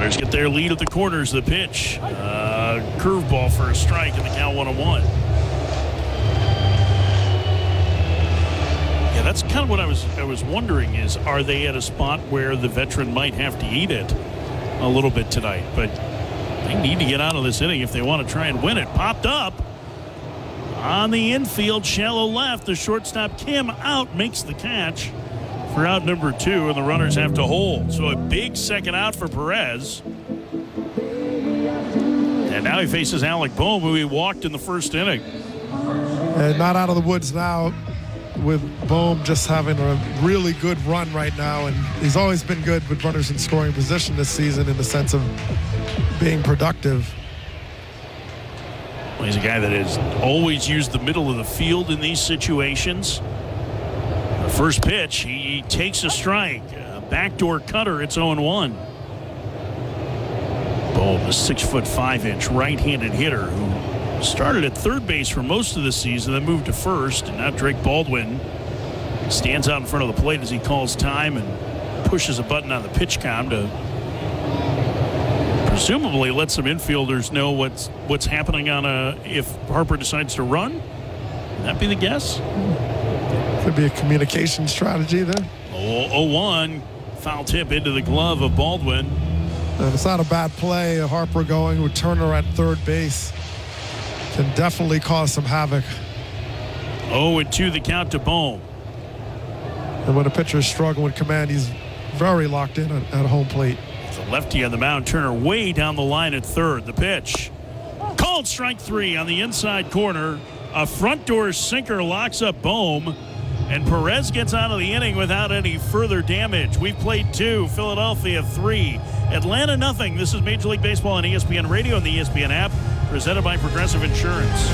Runners get their lead at the corners. The pitch. Curveball for a strike in the count 1-1. Yeah, that's kind of what I was wondering is, are they at a spot where the veteran might have to eat it a little bit tonight? But they need to get out of this inning if they want to try and win it. Popped up on the infield, shallow left. The shortstop, Kim, out, makes the catch for out number 2, and the runners have to hold. So a big second out for Perez. And now he faces Alec Bohm, who he walked in the first inning. Not out of the woods now, with Bohm just having a really good run right now. And he's always been good with runners in scoring position this season in the sense of being productive. Well, he's a guy that has always used the middle of the field in these situations. The first pitch, he takes a strike. A backdoor cutter, it's 0-1. Bohm, a 6'5" right-handed hitter who started at third base for most of the season, then moved to first, and now Drake Baldwin stands out in front of the plate as he calls time and pushes a button on the pitch com to presumably let some infielders know what's happening on if Harper decides to run. Would that be the guess? Could be a communication strategy there. 0-1, foul tip into the glove of Baldwin. And it's not a bad play. Harper going with Turner at third base can definitely cause some havoc. 0-2 the count to Bohm. And when a pitcher is struggling with command, he's very locked in at home plate. The lefty on the mound, Turner way down the line at third. The pitch. Called strike 3 on the inside corner. A front door sinker locks up Bohm. And Perez gets out of the inning without any further damage. We've played 2, Philadelphia 3, Atlanta nothing. This is Major League Baseball on ESPN Radio and the ESPN app, presented by Progressive Insurance.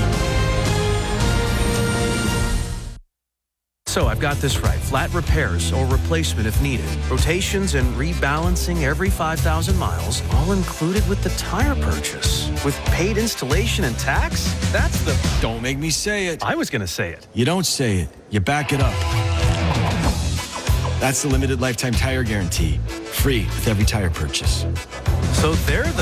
So I've got this right. Flat repairs or replacement if needed. Rotations and rebalancing every 5,000 miles, all included with the tire purchase. With paid installation and tax? That's the... Don't make me say it. I was going to say it. You don't say it. You back it up. That's the limited lifetime tire guarantee. Free with every tire purchase. So they're the...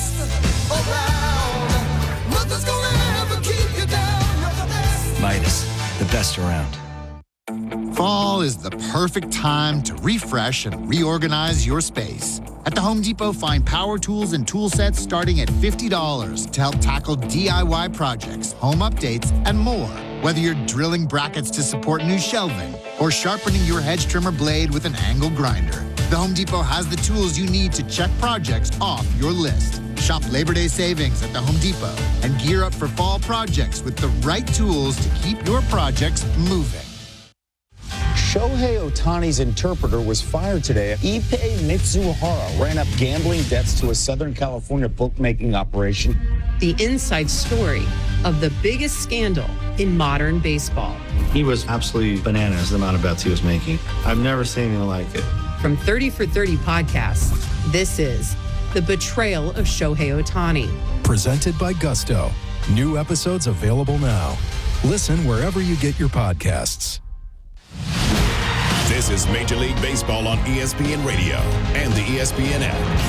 Midas, the best around. Fall is the perfect time to refresh and reorganize your space. At the Home Depot, find power tools and tool sets starting at $50 to help tackle DIY projects, home updates, and more. Whether you're drilling brackets to support new shelving or sharpening your hedge trimmer blade with an angle grinder, the Home Depot has the tools you need to check projects off your list. Shop Labor Day savings at the Home Depot and gear up for fall projects with the right tools to keep your projects moving. Shohei Ohtani's interpreter was fired today. Ippei Mitsuhara ran up gambling debts to a Southern California bookmaking operation. The inside story of the biggest scandal in modern baseball. He was absolutely bananas, the amount of bets he was making. I've never seen anything like it. From 30 for 30 podcasts, this is The Betrayal of Shohei Ohtani. Presented by Gusto. New episodes available now. Listen wherever you get your podcasts. This is Major League Baseball on ESPN Radio and the ESPN app.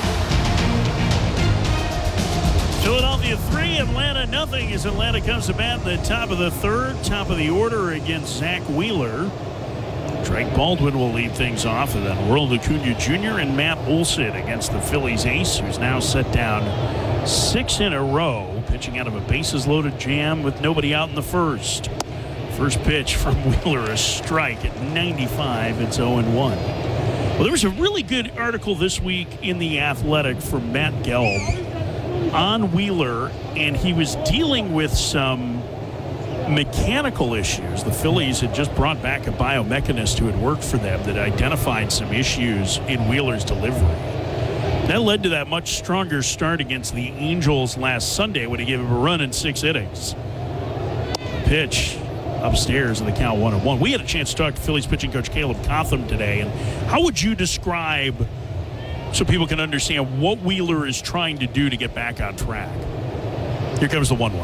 Philadelphia 3, Atlanta nothing as Atlanta comes to bat in the top of the third, top of the order against Zach Wheeler. Drake Baldwin will lead things off, and then Ronald Acuna Jr. and Matt Olson against the Phillies ace, who's now set down 6 in a row, pitching out of a bases-loaded jam with nobody out in the first. First pitch from Wheeler, a strike at 95. It's 0-1. Well, there was a really good article this week in The Athletic from Matt Gelb on Wheeler, and he was dealing with some mechanical issues. The Phillies had just brought back a biomechanist who had worked for them that identified some issues in Wheeler's delivery. That led to that much stronger start against the Angels last Sunday when he gave him a run in 6 innings. Pitch upstairs in the count 1-1. We had a chance to talk to Phillies pitching coach Caleb Cotham today, and how would you describe, so people can understand, what Wheeler is trying to do to get back on track? Here comes the 1-1.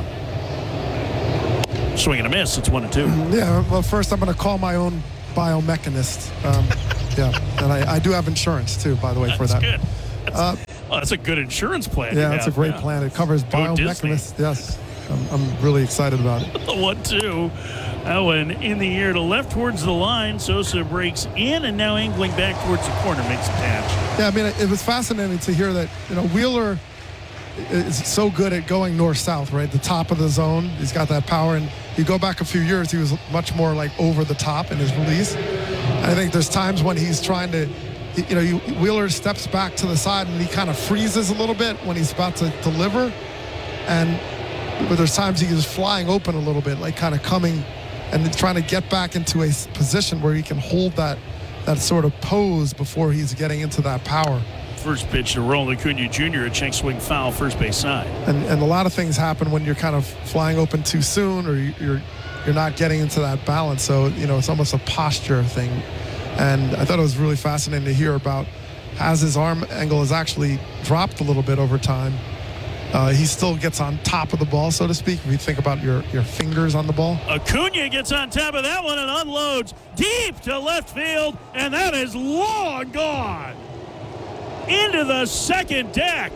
Swing and a miss. It's 1-2. Yeah, well, first I'm going to call my own biomechanist. Yeah, and I do have insurance, too, by the way, for that. Good. Oh, that's a good insurance plan. Yeah, that's a great plan. It covers biomechanists. Yes, I'm really excited about it. The 1-2. That one in the air to left towards the line. Sosa breaks in and now angling back towards the corner, makes a catch. Yeah, I mean, it was fascinating to hear that, Wheeler is so good at going north-south, right? The top of the zone. He's got that power. And you go back a few years, he was much more like over the top in his release. And I think there's times when he's trying to, Wheeler steps back to the side and he kind of freezes a little bit when he's about to deliver. But there's times he is flying open a little bit, like kind of coming and trying to get back into a position where he can hold that sort of pose before he's getting into that power. First pitch to Ronald Acuna Jr., a check swing foul, first base side. And a lot of things happen when you're kind of flying open too soon, or you're not getting into that balance. So, it's almost a posture thing. And I thought it was really fascinating to hear about as his arm angle has actually dropped a little bit over time. He still gets on top of the ball, so to speak, if you think about your fingers on the ball. Acuna gets on top of that one and unloads deep to left field, and that is long gone. Into the second deck.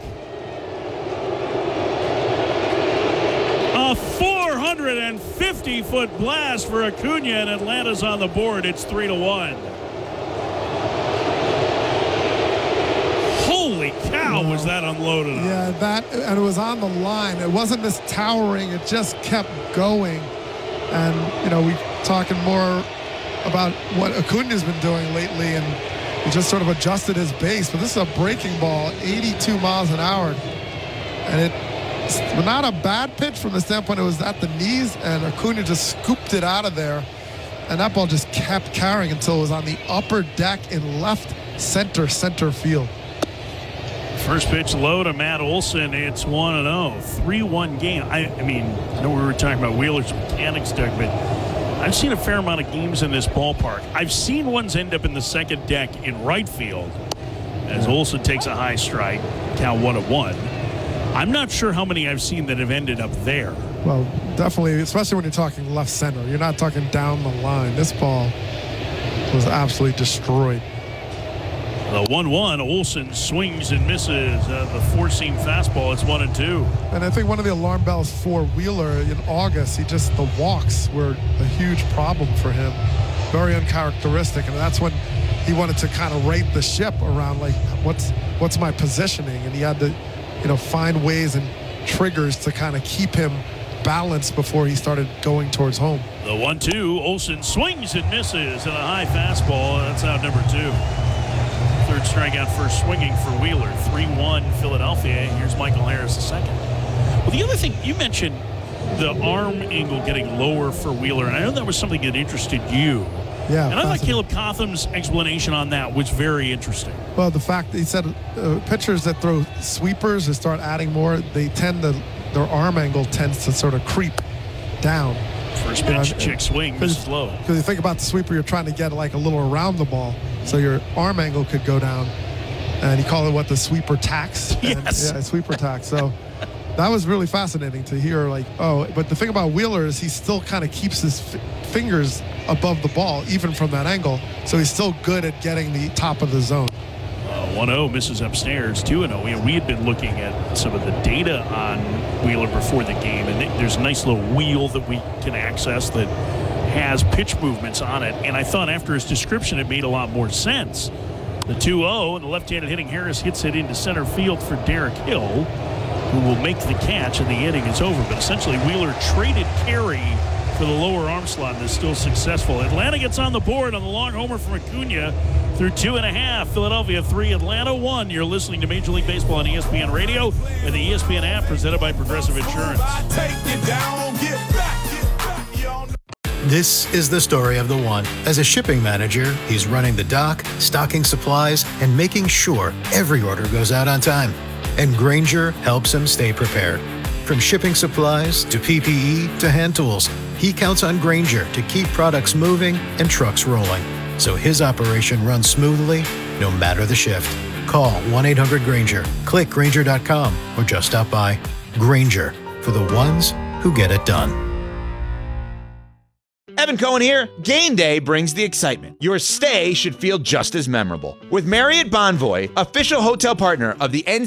A 450-foot blast for Acuna, and Atlanta's on the board. It's 3-1. Holy cow, was that unloaded on? Yeah, and it was on the line. It wasn't this towering. It just kept going. And, we talking more about what Acuna's been doing lately, and he just sort of adjusted his base. But this is a breaking ball, 82 miles an hour. And it's not a bad pitch from the standpoint it was at the knees, and Acuna just scooped it out of there. And that ball just kept carrying until it was on the upper deck in left center field. First pitch low to Matt Olson. It's 1-0. 3-1 game. I know we were talking about Wheeler's mechanics, Doug, but I've seen a fair amount of games in this ballpark. I've seen ones end up in the second deck in right field as Olson takes a high strike, count 1-1. I'm not sure how many I've seen that have ended up there. Well, definitely, especially when you're talking left center. You're not talking down the line. This ball was absolutely destroyed. The 1-1, Olson swings and misses the four-seam fastball. It's 1-2. And I think one of the alarm bells for Wheeler in August, the walks were a huge problem for him. Very uncharacteristic, and that's when he wanted to kind of rate the ship around, like, what's my positioning? And he had to, find ways and triggers to kind of keep him balanced before he started going towards home. The 1-2, Olson swings and misses and a high fastball. That's out number 2. Third strikeout first swinging for Wheeler. 3-1 Philadelphia. Here's Michael Harris the second. Well, the other thing, you mentioned the arm angle getting lower for Wheeler, and I know that was something that interested you. Yeah. And I thought Caleb Cotham's explanation on that was very interesting. Well, the fact that he said pitchers that throw sweepers or start adding more, their arm angle tends to sort of creep down. First pitch, check swing, misses low. Because you think about the sweeper, you're trying to get like a little around the ball, so your arm angle could go down. And he called it the sweeper tax. Yes. Sweeper tax. So that was really fascinating to hear. But the thing about Wheeler is he still kind of keeps his fingers above the ball, even from that angle. So he's still good at getting the top of the zone. 1-0 misses upstairs. 2-0. We had been looking at some of the data on Wheeler before the game, and there's a nice little wheel that we can access that has pitch movements on it. And I thought after his description, it made a lot more sense. The 2-0, and the left-handed hitting Harris hits it into center field for Derek Hill, who will make the catch, and the inning is over. But essentially, Wheeler traded Carey for the lower arm slot and is still successful. Atlanta gets on the board on the long homer from Acuna through 2.5. Philadelphia 3, Atlanta 1. You're listening to Major League Baseball on ESPN Radio and the ESPN app presented by Progressive Insurance. This is the story of the one. As a shipping manager, he's running the dock, stocking supplies, and making sure every order goes out on time. And Grainger helps him stay prepared. From shipping supplies to PPE to hand tools, he counts on Grainger to keep products moving and trucks rolling, so his operation runs smoothly no matter the shift. Call 1-800-GRAINGER, click Grainger.com, or just stop by. Grainger, for the ones who get it done. Evan Cohen here. Game day brings the excitement. Your stay should feel just as memorable. With Marriott Bonvoy, official hotel partner of the